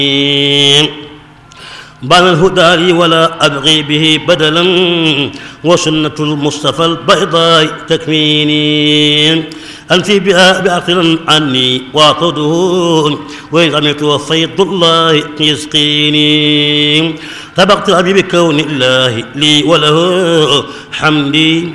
بان الهدى لي ولا أبغي به بدلا وسنة المصطفى البيضاء تكفيني أنت بها بعقل عني واعتده وإن عملت وفيض الله يسقيني طبقت أبي بكون الله لي وله حمدي